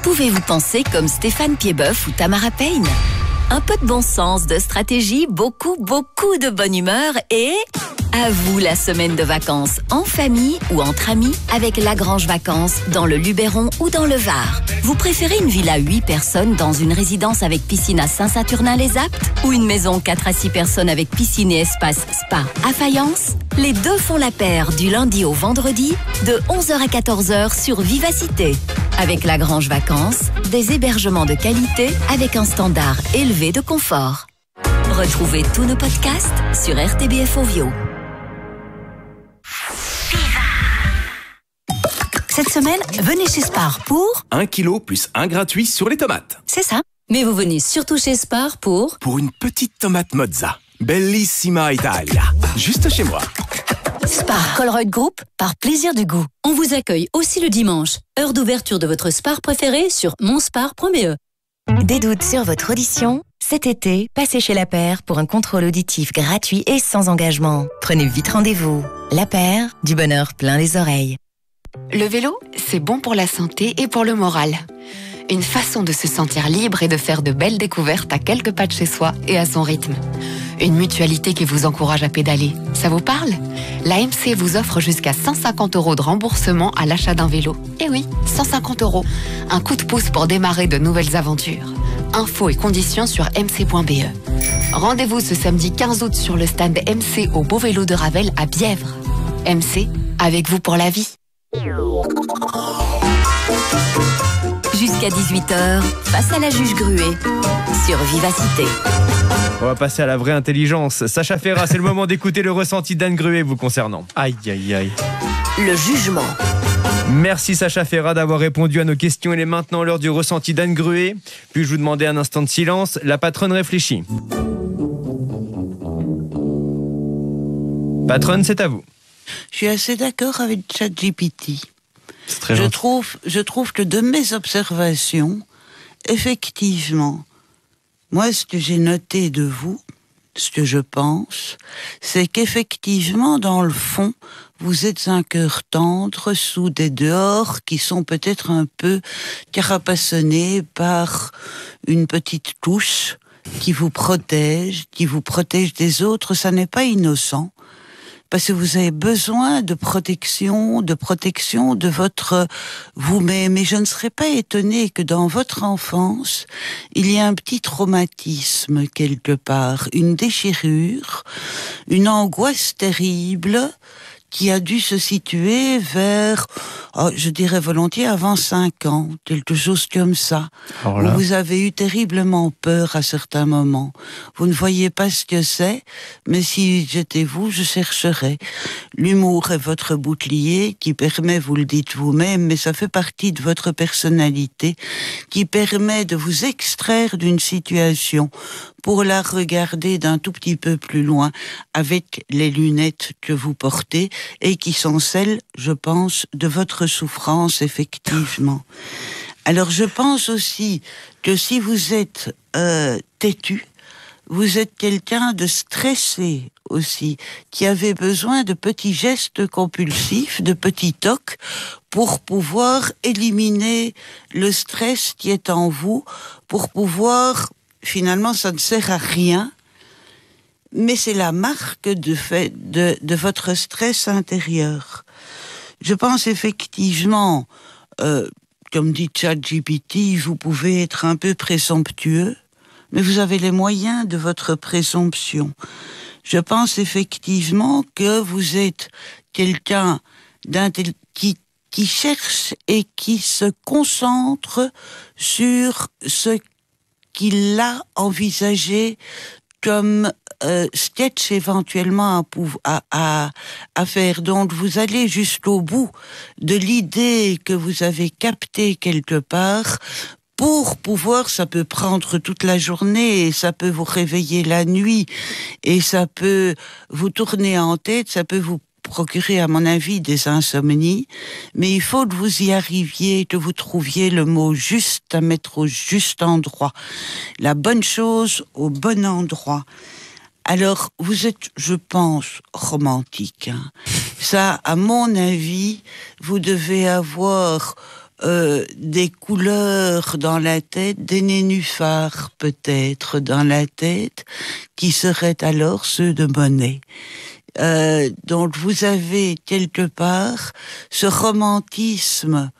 Pouvez-vous penser comme Stéphane Piedboeuf ou Tamara Payne? Un peu de bon sens, de stratégie, beaucoup de bonne humeur et... à vous la semaine de vacances, en famille ou entre amis, avec Lagrange Vacances, dans le Luberon ou dans le Var. Vous préférez une villa 8 personnes dans une résidence avec piscine à Saint-Saturnin-les-Aptes ou une maison 4 à 6 personnes avec piscine et espace spa à Fayence? Les deux font la paire du lundi au vendredi, de 11h à 14h sur Vivacité. Avec Lagrange Vacances, des hébergements de qualité avec un standard élevé de confort. Retrouvez tous nos podcasts sur RTBF Ovio. Cette semaine, venez chez Spar pour... 1 kilo plus 1 gratuit sur les tomates. C'est ça. Mais vous venez surtout chez Spar pour... Pour une petite tomate mozza. Bellissima Italia. Juste chez moi. Spar Colruyt Group, par plaisir du goût. On vous accueille aussi le dimanche. Heure d'ouverture de votre Spar préféré sur monspar.be. Des doutes sur votre audition? Cet été, passez chez La Paire pour un contrôle auditif gratuit et sans engagement. Prenez vite rendez-vous. La Paire, du bonheur plein les oreilles. Le vélo, c'est bon pour la santé et pour le moral. Une façon de se sentir libre et de faire de belles découvertes à quelques pas de chez soi et à son rythme. Une mutualité qui vous encourage à pédaler. Ça vous parle? L'AMC vous offre jusqu'à 150 € de remboursement à l'achat d'un vélo. Eh oui, 150 €. Un coup de pouce pour démarrer de nouvelles aventures. Infos et conditions sur mc.be. Rendez-vous ce samedi 15 août sur le stand MC au Beau Vélo de Ravel à Bièvre. MC, avec vous pour la vie. Jusqu'à 18h, face à la juge Gruet, sur Vivacité. On va passer à la vraie intelligence. Sacha Ferrat, c'est le moment d'écouter le ressenti d'Anne Gruet vous concernant. Aïe, aïe, aïe. Le jugement. Merci Sacha Ferrat d'avoir répondu à nos questions. Il est maintenant l'heure du ressenti d'Anne Gruet. Puis-je vous demander un instant de silence? La patronne réfléchit. Patronne, c'est à vous. Je suis assez d'accord avec ChatGPT. C'est très gentil. Je trouve que de mes observations, effectivement, moi, ce que j'ai noté de vous, ce que je pense, c'est qu'effectivement, dans le fond, vous êtes un cœur tendre sous des dehors qui sont peut-être un peu carapassonnés par une petite couche qui vous protège des autres. Ça n'est pas innocent. Parce que vous avez besoin de protection de votre vous-même. Et je ne serais pas étonnée que dans votre enfance, il y ait un petit traumatisme quelque part, une déchirure, une angoisse terrible qui a dû se situer vers, je dirais volontiers, avant 5 ans, quelque chose comme ça. Où vous avez eu terriblement peur à certains moments. Vous ne voyez pas ce que c'est, mais si j'étais vous, je chercherais. L'humour est votre bouclier qui permet, vous le dites vous-même, mais ça fait partie de votre personnalité, qui permet de vous extraire d'une situation pour la regarder d'un tout petit peu plus loin avec les lunettes que vous portez et qui sont celles, je pense, de votre souffrance, effectivement. Alors, je pense aussi que si vous êtes têtu, vous êtes quelqu'un de stressé aussi, qui avait besoin de petits gestes compulsifs, de petits tocs, pour pouvoir éliminer le stress qui est en vous, pour pouvoir... Finalement, ça ne sert à rien, mais c'est la marque de votre stress intérieur. Je pense effectivement, comme dit ChatGPT, vous pouvez être un peu présomptueux, mais vous avez les moyens de votre présomption. Je pense effectivement que vous êtes quelqu'un qui cherche et qui se concentre sur ce qu'il a envisagé comme sketch éventuellement à faire. Donc vous allez jusqu'au bout de l'idée que vous avez captée quelque part pour pouvoir, ça peut prendre toute la journée et ça peut vous réveiller la nuit et ça peut vous tourner en tête, ça peut vous procurer, à mon avis, des insomnies, mais il faut que vous y arriviez, que vous trouviez le mot juste à mettre au juste endroit, la bonne chose au bon endroit. Alors, vous êtes, je pense, romantique. Ça, à mon avis, vous devez avoir des couleurs dans la tête, des nénuphars peut-être dans la tête, qui seraient alors ceux de Monet. Donc vous avez quelque part ce romantisme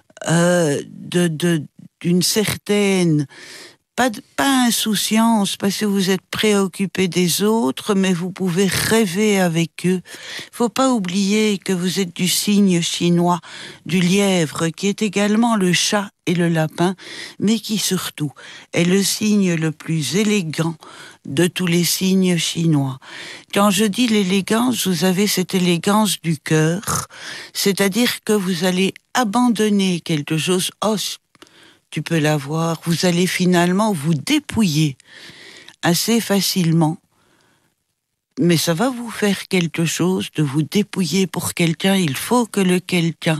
d'une certaine pas insouciance parce que vous êtes préoccupé des autres, mais vous pouvez rêver avec eux. Faut pas oublier que vous êtes du signe chinois du lièvre, qui est également le chat et le lapin, mais qui surtout est le signe le plus élégant de tous les signes chinois. Quand je dis l'élégance, vous avez cette élégance du cœur, c'est-à-dire que vous allez abandonner quelque chose. Oh, tu peux l'avoir. Vous allez finalement vous dépouiller assez facilement. Mais ça va vous faire quelque chose de vous dépouiller pour quelqu'un. Il faut que le quelqu'un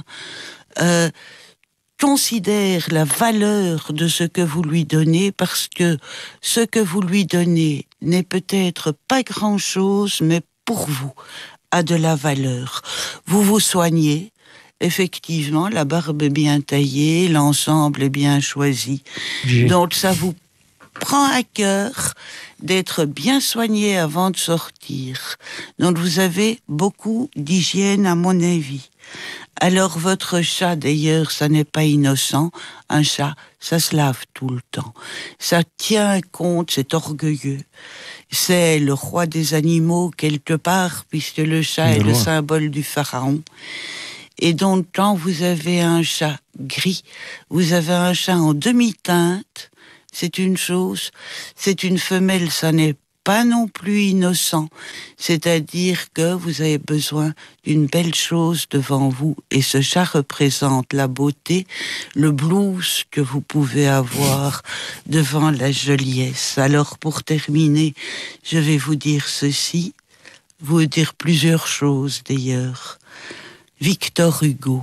considère la valeur de ce que vous lui donnez, parce que ce que vous lui donnez n'est peut-être pas grand-chose, mais pour vous a de la valeur. Vous vous soignez. Effectivement, la barbe est bien taillée, l'ensemble est bien choisi. Donc ça vous prend à cœur d'être bien soigné avant de sortir. Donc vous avez beaucoup d'hygiène à mon avis. Alors votre chat d'ailleurs, ça n'est pas innocent. Un chat, ça se lave tout le temps. Ça tient compte, c'est orgueilleux. C'est le roi des animaux quelque part, puisque le chat est le symbole du pharaon. Et donc, quand vous avez un chat gris, vous avez un chat en demi-teinte, c'est une chose. C'est une femelle, ça n'est pas non plus innocent. C'est-à-dire que vous avez besoin d'une belle chose devant vous. Et ce chat représente la beauté, le blues que vous pouvez avoir devant la joliesse. Alors, pour terminer, je vais vous dire ceci, vous dire plusieurs choses d'ailleurs. Victor Hugo.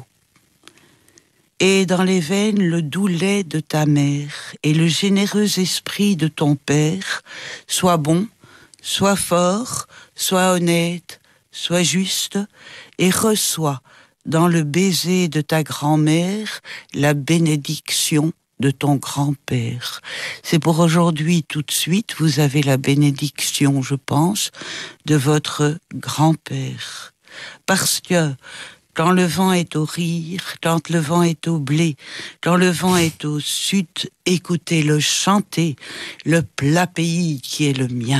Et dans les veines le doux lait de ta mère et le généreux esprit de ton père, sois bon, sois fort, sois honnête, sois juste, et reçois dans le baiser de ta grand-mère la bénédiction de ton grand-père. C'est pour aujourd'hui tout de suite, vous avez la bénédiction, je pense, de votre grand-père. Parce que quand le vent est au rire, quand le vent est au blé, quand le vent est au sud, écoutez-le chanter, le plat pays qui est le mien.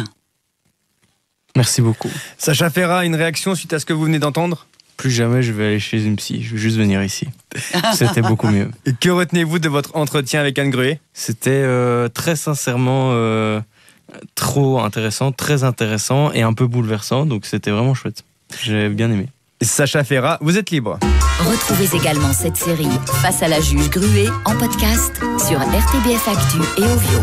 Merci beaucoup. Sacha Ferrat, une réaction suite à ce que vous venez d'entendre ? Plus jamais je vais aller chez une psy, je vais juste venir ici. C'était beaucoup mieux. Et que retenez-vous de votre entretien avec Anne Gruet ? C'était très sincèrement trop intéressant, très intéressant et un peu bouleversant, donc c'était vraiment chouette. J'ai bien aimé. Sacha Ferrat, vous êtes libre. Retrouvez également cette série Face à la juge Gruet en podcast sur RTBF Actu et Ovio.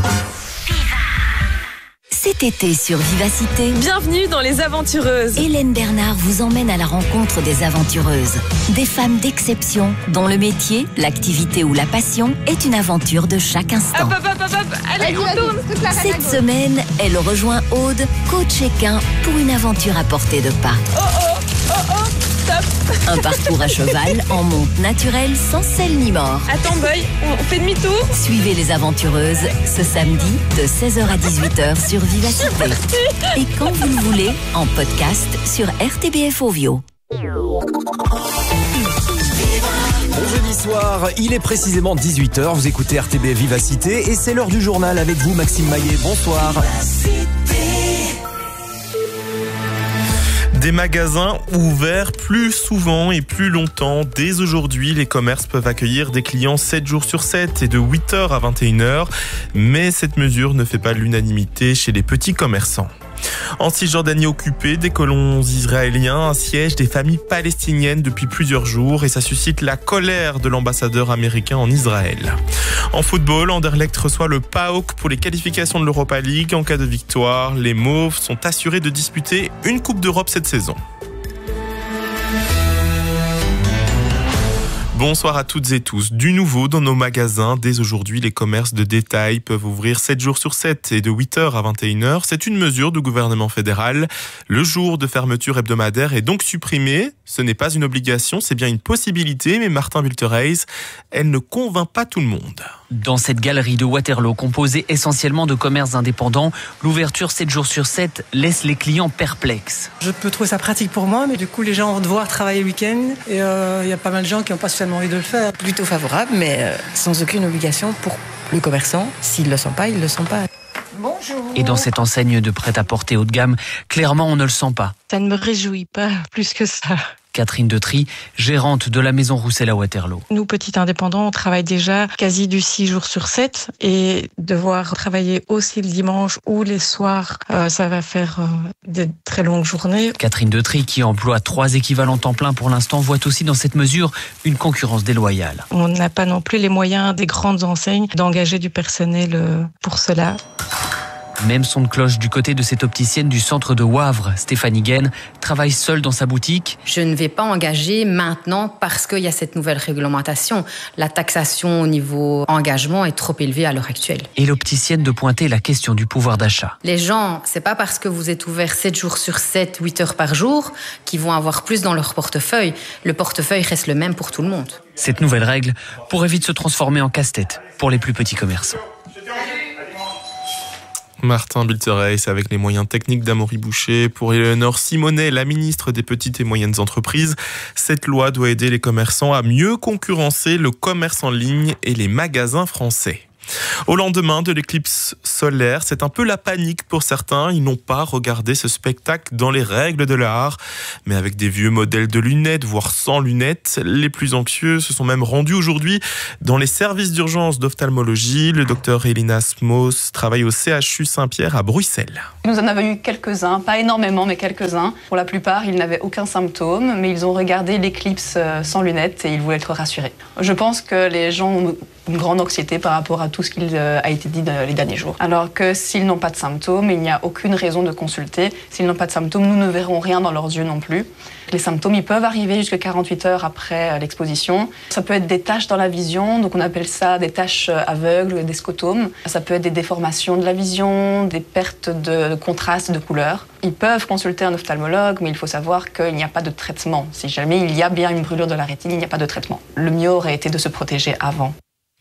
Cet été sur Vivacité, bienvenue dans Les Aventureuses. Hélène Bernard vous emmène à la rencontre des aventureuses. Des femmes d'exception dont le métier, l'activité ou la passion est une aventure de chaque instant. Allez, on tourne. Cette semaine, elle rejoint Aude, coach équin, pour une aventure à portée de pas. Stop. Un parcours à cheval en monte naturelle sans selle ni mort. Attends, boy, on fait demi-tour. Suivez les aventureuses ce samedi de 16h à 18h sur Vivacité. Et quand vous le voulez, en podcast sur RTBF Ovio. Bon jeudi soir, il est précisément 18h, vous écoutez RTBF Vivacité et c'est l'heure du journal avec vous Maxime Maillet, bonsoir. Des magasins ouverts plus souvent et plus longtemps. Dès aujourd'hui, les commerces peuvent accueillir des clients 7 jours sur 7 et de 8h à 21h. Mais cette mesure ne fait pas l'unanimité chez les petits commerçants. En Cisjordanie occupée, des colons israéliens assiègent des familles palestiniennes depuis plusieurs jours et ça suscite la colère de l'ambassadeur américain en Israël. En football, Anderlecht reçoit le PAOK pour les qualifications de l'Europa League. En cas de victoire, les Mauves sont assurés de disputer une Coupe d'Europe cette saison. Bonsoir à toutes et tous. Du nouveau dans nos magasins. Dès aujourd'hui, les commerces de détail peuvent ouvrir 7 jours sur 7 et de 8h à 21h. C'est une mesure du gouvernement fédéral. Le jour de fermeture hebdomadaire est donc supprimé. Ce n'est pas une obligation, c'est bien une possibilité, mais Martin Bultereys, elle ne convainc pas tout le monde. Dans cette galerie de Waterloo, composée essentiellement de commerces indépendants, l'ouverture 7 jours sur 7 laisse les clients perplexes. Je peux trouver ça pratique pour moi, mais du coup les gens vont devoir travailler le week-end et il y a pas mal de gens qui n'ont pas spécialement envie de le faire. Plutôt favorable, mais sans aucune obligation pour le commerçant. S'il ne le sent pas, il ne le sent pas. Bonjour. Et dans cette enseigne de prêt-à-porter haut de gamme, clairement on ne le sent pas. Ça ne me réjouit pas plus que ça. Catherine Detry, gérante de la maison Roussel à Waterloo. Nous, petits indépendants, on travaille déjà quasi du 6 jours sur 7 et devoir travailler aussi le dimanche ou les soirs, ça va faire des très longues journées. Catherine Detry, qui emploie 3 équivalents temps plein pour l'instant, voit aussi dans cette mesure une concurrence déloyale. On n'a pas non plus les moyens des grandes enseignes d'engager du personnel pour cela. Même son de cloche du côté de cette opticienne du centre de Wavre. Stéphanie Guenne travaille seule dans sa boutique. Je ne vais pas engager maintenant parce qu'il y a cette nouvelle réglementation. La taxation au niveau engagement est trop élevée à l'heure actuelle. Et l'opticienne de pointer la question du pouvoir d'achat. Les gens, c'est pas parce que vous êtes ouvert 7 jours sur 7, 8 heures par jour, qu'ils vont avoir plus dans leur portefeuille. Le portefeuille reste le même pour tout le monde. Cette nouvelle règle pourrait vite se transformer en casse-tête pour les plus petits commerçants. Martin Bultereys avec les moyens techniques d'Amaury Boucher. Pour Éléonore Simonet, la ministre des Petites et Moyennes Entreprises, cette loi doit aider les commerçants à mieux concurrencer le commerce en ligne et les magasins français. Au lendemain de l'éclipse solaire, c'est un peu la panique pour certains. Ils n'ont pas regardé ce spectacle dans les règles de l'art, mais avec des vieux modèles de lunettes, voire sans lunettes. Les plus anxieux se sont même rendus aujourd'hui dans les services d'urgence d'ophtalmologie. Le docteur Elina Smos travaille au CHU Saint-Pierre à Bruxelles. Nous en avons eu quelques-uns, pas énormément, mais quelques-uns. Pour la plupart, ils n'avaient aucun symptôme, mais ils ont regardé l'éclipse sans lunettes et ils voulaient être rassurés. Je pense que les gens ont une grande anxiété par rapport à tout ce qui a été dit les derniers jours. Alors que s'ils n'ont pas de symptômes, il n'y a aucune raison de consulter. S'ils n'ont pas de symptômes, nous ne verrons rien dans leurs yeux non plus. Les symptômes, ils peuvent arriver jusqu'à 48 heures après l'exposition. Ça peut être des taches dans la vision, donc on appelle ça des taches aveugles, des scotomes. Ça peut être des déformations de la vision, des pertes de contraste de couleur. Ils peuvent consulter un ophtalmologue, mais il faut savoir qu'il n'y a pas de traitement. Si jamais il y a bien une brûlure de la rétine, il n'y a pas de traitement. Le mieux aurait été de se protéger avant.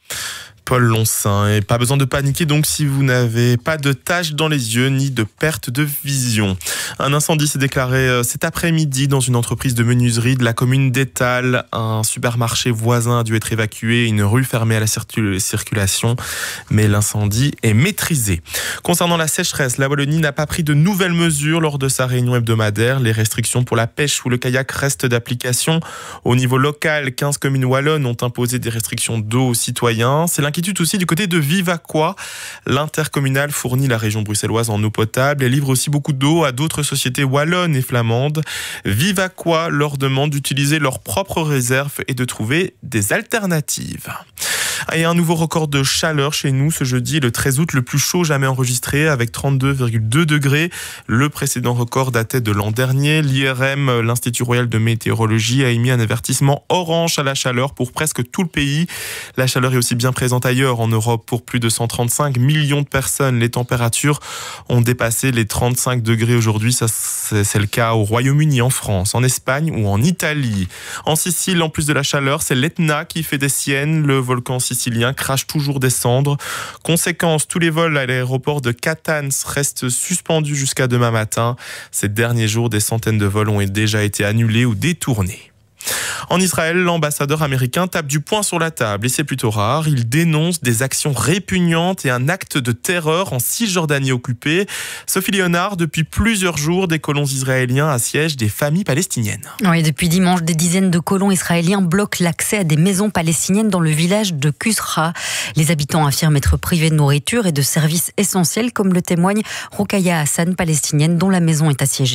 Paul Loncin. Et pas besoin de paniquer donc si vous n'avez pas de taches dans les yeux ni de perte de vision. Un incendie s'est déclaré cet après-midi dans une entreprise de menuiserie de la commune d'Étal. Un supermarché voisin a dû être évacué, une rue fermée à la circulation, mais l'incendie est maîtrisé. Concernant la sécheresse, la Wallonie n'a pas pris de nouvelles mesures lors de sa réunion hebdomadaire. Les restrictions pour la pêche ou le kayak restent d'application. Au niveau local, 15 communes wallonnes ont imposé des restrictions d'eau aux citoyens. C'est l'inquiétude aussi du côté de Vivaquois. L'intercommunal fournit la région bruxelloise en eau potable et livre aussi beaucoup d'eau à d'autres sociétés wallonnes et flamandes. Vivaquois leur demande d'utiliser leurs propres réserves et de trouver des alternatives. Et un nouveau record de chaleur chez nous ce jeudi, le 13 août, le plus chaud jamais enregistré avec 32,2 degrés. Le précédent record datait de l'an dernier. L'IRM, l'Institut Royal de Météorologie, a émis un avertissement orange à la chaleur pour presque tout le pays. La chaleur est aussi bien présente ailleurs en Europe pour plus de 135 millions de personnes. Les températures ont dépassé les 35 degrés aujourd'hui. Ça, c'est le cas au Royaume-Uni, en France, en Espagne ou en Italie. En Sicile, en plus de la chaleur, c'est l'Etna qui fait des siennes. Le volcan sicilien crache toujours des cendres. Conséquence, tous les vols à l'aéroport de Catane restent suspendus jusqu'à demain matin. Ces derniers jours, des centaines de vols ont déjà été annulés ou détournés. En Israël, l'ambassadeur américain tape du poing sur la table et c'est plutôt rare. Il dénonce des actions répugnantes et un acte de terreur en Cisjordanie occupée. Sophie Léonard, depuis plusieurs jours, des colons israéliens assiègent des familles palestiniennes. Oui, depuis dimanche, des dizaines de colons israéliens bloquent l'accès à des maisons palestiniennes dans le village de Kusra. Les habitants affirment être privés de nourriture et de services essentiels, comme le témoigne Roukaya Hassan, palestinienne, dont la maison est assiégée.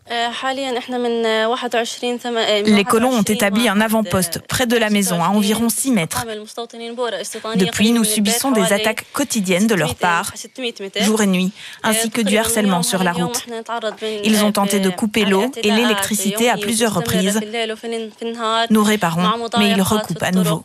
Les colons ont établi un avant-poste près de la maison, à environ 6 mètres. Depuis, nous subissons des attaques quotidiennes de leur part, jour et nuit, ainsi que du harcèlement sur la route. Ils ont tenté de couper l'eau et l'électricité à plusieurs reprises. Nous réparons, mais ils recoupent à nouveau.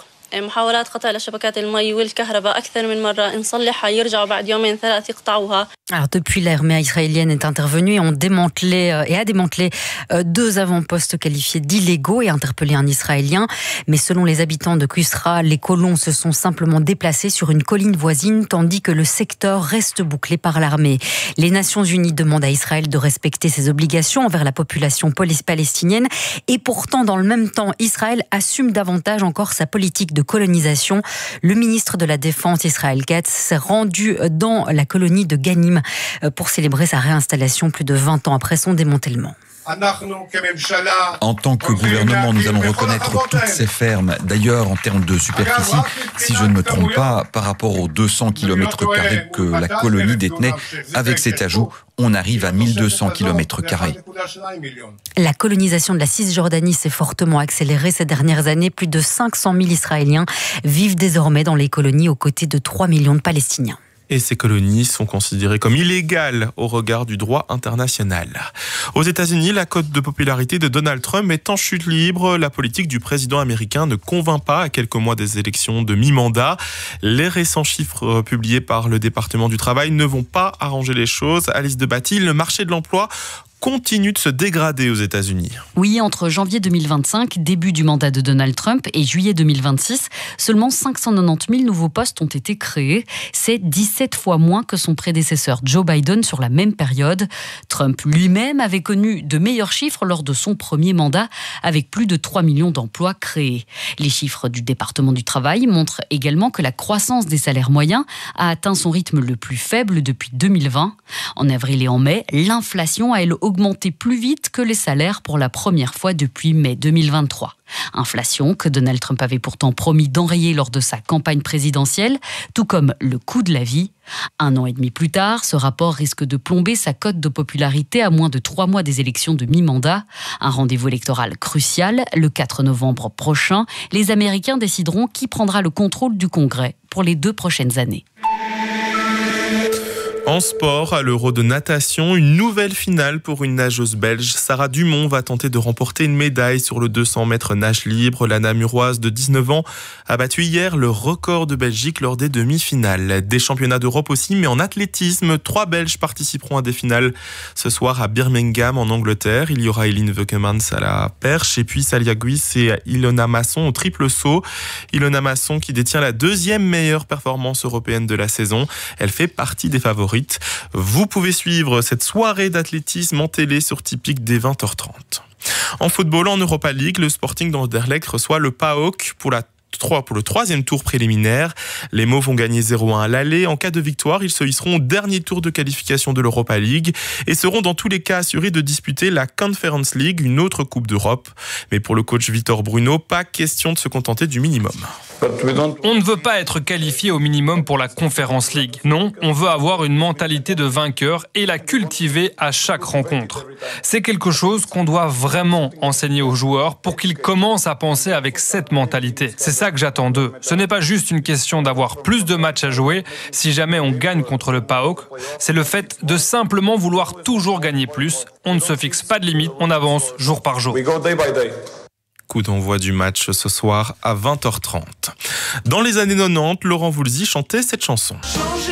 Alors depuis, l'armée israélienne est intervenue et a démantelé 2 avant-postes qualifiés d'illégaux et interpellé un Israélien. Mais selon les habitants de Qusra, les colons se sont simplement déplacés sur une colline voisine tandis que le secteur reste bouclé par l'armée. Les Nations Unies demandent à Israël de respecter ses obligations envers la population palestinienne et pourtant dans le même temps, Israël assume davantage encore sa politique de colonisation. Le ministre de la Défense, Israël Katz, s'est rendu dans la colonie de Ganim pour célébrer sa réinstallation plus de 20 ans après son démantèlement. En tant que gouvernement, nous allons reconnaître toutes ces fermes. D'ailleurs, en termes de superficie, si je ne me trompe pas, par rapport aux 200 km² que la colonie détenait, avec cet ajout, on arrive à 1200 km². La colonisation de la Cisjordanie s'est fortement accélérée ces dernières années. Plus de 500 000 Israéliens vivent désormais dans les colonies aux côtés de 3 millions de Palestiniens. Et ces colonies sont considérées comme illégales au regard du droit international. Aux États-Unis, la cote de popularité de Donald Trump est en chute libre. La politique du président américain ne convainc pas à quelques mois des élections de mi-mandat. Les récents chiffres publiés par le département du travail ne vont pas arranger les choses. Alice de Batty, le marché de l'emploi continue de se dégrader aux États-Unis. Oui, entre janvier 2025, début du mandat de Donald Trump, et juillet 2026, seulement 590 000 nouveaux postes ont été créés. C'est 17 fois moins que son prédécesseur Joe Biden sur la même période. Trump lui-même avait connu de meilleurs chiffres lors de son premier mandat, avec plus de 3 millions d'emplois créés. Les chiffres du département du travail montrent également que la croissance des salaires moyens a atteint son rythme le plus faible depuis 2020. En avril et en mai, l'inflation a elle augmenté plus vite que les salaires pour la première fois depuis mai 2023. Inflation que Donald Trump avait pourtant promis d'enrayer lors de sa campagne présidentielle, tout comme le coût de la vie. 1 an et demi plus tard, ce rapport risque de plomber sa cote de popularité à moins de 3 mois des élections de mi-mandat. Un rendez-vous électoral crucial, le 4 novembre prochain. Les Américains décideront qui prendra le contrôle du Congrès pour les 2 prochaines années. En sport, à l'Euro de natation, une nouvelle finale pour une nageuse belge. Sarah Dumont va tenter de remporter une médaille sur le 200 mètres nage libre. La Namuroise de 19 ans a battu hier le record de Belgique lors des demi-finales. Des championnats d'Europe aussi, mais en athlétisme, 3 Belges participeront à des finales ce soir à Birmingham en Angleterre. Il y aura Eline Weukemans à la perche et puis Salia Guis et Ilona Masson au triple saut. Ilona Masson qui détient la 2e meilleure performance européenne de la saison. Elle fait partie des favoris. Vous pouvez suivre cette soirée d'athlétisme en télé sur Tipic dès 20h30. En football, en Europa League, le Sporting d'Anderlecht reçoit le PAOK pour le 3e tour préliminaire. Les Mauves vont gagner 0-1 à l'aller. En cas de victoire, ils se hisseront au dernier tour de qualification de l'Europa League et seront dans tous les cas assurés de disputer la Conference League, une autre Coupe d'Europe. Mais pour le coach Vitor Bruno, pas question de se contenter du minimum. On ne veut pas être qualifié au minimum pour la Conference League. Non, on veut avoir une mentalité de vainqueur et la cultiver à chaque rencontre. C'est quelque chose qu'on doit vraiment enseigner aux joueurs pour qu'ils commencent à penser avec cette mentalité. C'est ça que j'attends d'eux. Ce n'est pas juste une question d'avoir plus de matchs à jouer si jamais on gagne contre le PAOK. C'est le fait de simplement vouloir toujours gagner plus. On ne se fixe pas de limite, on avance jour par jour. Coup d'envoi du match ce soir à 20h30. Dans les années 90, Laurent Voulzy chantait cette chanson.